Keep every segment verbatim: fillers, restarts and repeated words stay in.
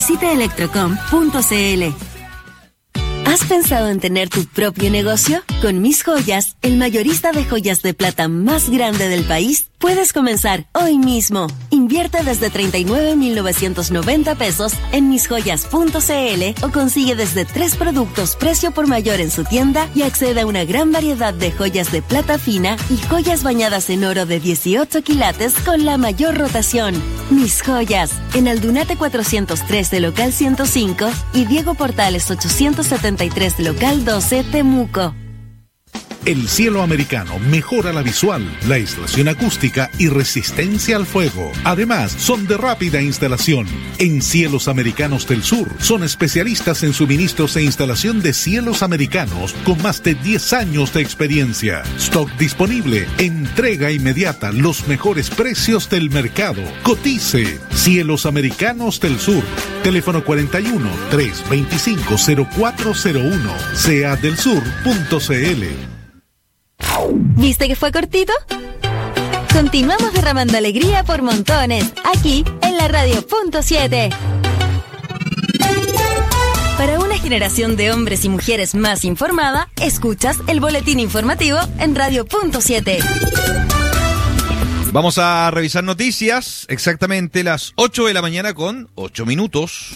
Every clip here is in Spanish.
Visita electrocom punto c l. ¿Has pensado en tener tu propio negocio? Con Mis Joyas, el mayorista de joyas de plata más grande del país, puedes comenzar hoy mismo. Invierte desde treinta y nueve mil novecientos noventa pesos en mis joyas punto c l o consigue desde tres productos precio por mayor en su tienda y accede a una gran variedad de joyas de plata fina y joyas bañadas en oro de dieciocho quilates con la mayor rotación. Mis Joyas, en Aldunate cuatrocientos trece local ciento cinco y Diego Portales ochocientos setenta y tres local doce Temuco. El Cielo Americano mejora la visual, la aislación acústica y resistencia al fuego. Además, son de rápida instalación. En Cielos Americanos del Sur, son especialistas en suministros e instalación de cielos americanos con más de diez años de experiencia. Stock disponible, entrega inmediata, los mejores precios del mercado. Cotice. Cielos Americanos del Sur. Teléfono cuarenta y uno, trescientos veinticinco, cero cuatro cero uno. C A del sur punto c l. ¿Viste que fue cortito? Continuamos derramando alegría por montones, aquí en la Radio Punto siete. Para una generación de hombres y mujeres más informada, escuchas el boletín informativo en Radio Punto siete. Vamos a revisar noticias, exactamente las ocho de la mañana con ocho minutos.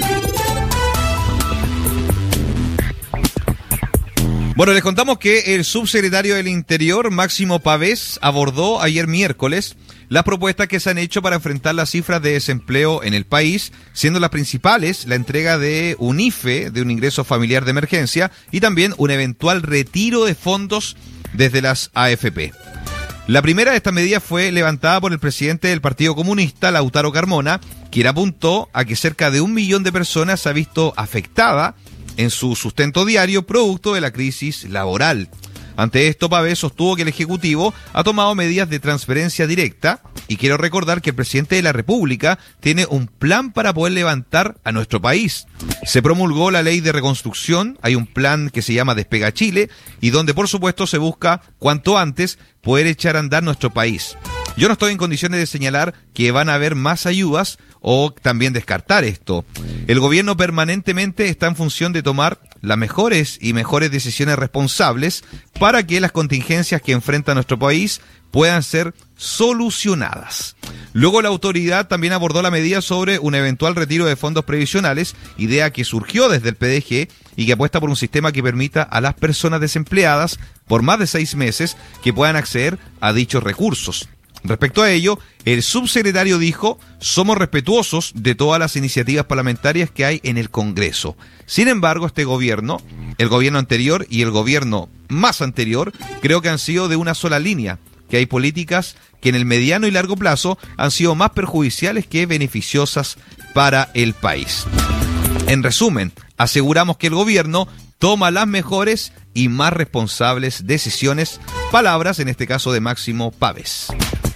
Bueno, les contamos que el subsecretario del Interior, Máximo Pavés, abordó ayer miércoles las propuestas que se han hecho para enfrentar las cifras de desempleo en el país, siendo las principales la entrega de un I F E, de un ingreso familiar de emergencia, y también un eventual retiro de fondos desde las A F P. La primera de estas medidas fue levantada por el presidente del Partido Comunista, Lautaro Carmona, quien apuntó a que cerca de un millón de personas se ha visto afectada en su sustento diario producto de la crisis laboral. Ante esto, Pavés sostuvo que el Ejecutivo ha tomado medidas de transferencia directa y quiero recordar que el presidente de la República tiene un plan para poder levantar a nuestro país. Se promulgó la ley de reconstrucción, hay un plan que se llama Despega Chile y donde por supuesto se busca cuanto antes poder echar a andar nuestro país. Yo no estoy en condiciones de señalar que van a haber más ayudas o también descartar esto. El gobierno permanentemente está en función de tomar las mejores y mejores decisiones responsables para que las contingencias que enfrenta nuestro país puedan ser solucionadas. Luego la autoridad también abordó la medida sobre un eventual retiro de fondos previsionales, idea que surgió desde el P D G y que apuesta por un sistema que permita a las personas desempleadas por más de seis meses que puedan acceder a dichos recursos. Respecto a ello, el subsecretario dijo, somos respetuosos de todas las iniciativas parlamentarias que hay en el Congreso. Sin embargo, este gobierno, el gobierno anterior y el gobierno más anterior, creo que han sido de una sola línea, que hay políticas que en el mediano y largo plazo han sido más perjudiciales que beneficiosas para el país. En resumen, aseguramos que el gobierno toma las mejores y más responsables decisiones, palabras en este caso de Máximo Pavés.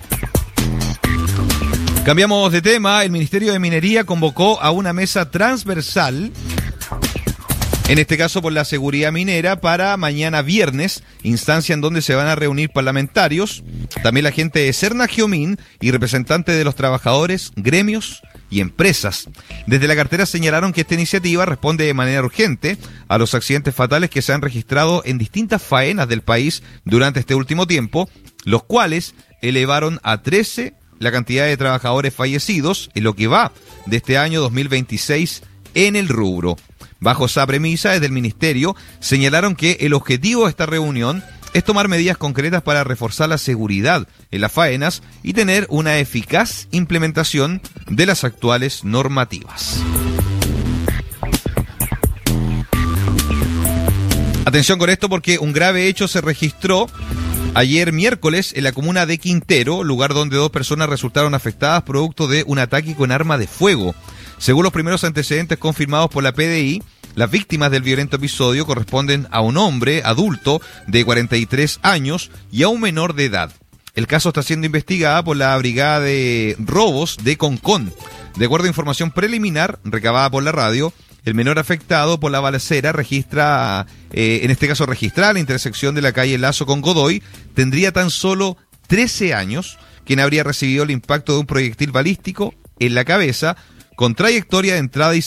Cambiamos de tema, el Ministerio de Minería convocó a una mesa transversal, en este caso por la seguridad minera, para mañana viernes, instancia en donde se van a reunir parlamentarios, también la gente de Serna Geomin y representantes de los trabajadores, gremios y empresas. Desde la cartera señalaron que esta iniciativa responde de manera urgente a los accidentes fatales que se han registrado en distintas faenas del país durante este último tiempo, los cuales elevaron a trece la cantidad de trabajadores fallecidos en lo que va de este año dos mil veintiséis en el rubro. Bajo esa premisa, desde el Ministerio señalaron que el objetivo de esta reunión es tomar medidas concretas para reforzar la seguridad en las faenas y tener una eficaz implementación de las actuales normativas. Atención con esto porque un grave hecho se registró ayer miércoles en la comuna de Quintero, lugar donde dos personas resultaron afectadas producto de un ataque con arma de fuego. Según los primeros antecedentes confirmados por la P D I, las víctimas del violento episodio corresponden a un hombre adulto de cuarenta y tres años y a un menor de edad. El caso está siendo investigado por la Brigada de Robos de Concón. De acuerdo a información preliminar recabada por la radio, el menor afectado por la balacera registra, eh, en este caso registra la intersección de la calle Lazo con Godoy, tendría tan solo trece años, quien habría recibido el impacto de un proyectil balístico en la cabeza, con trayectoria de entrada y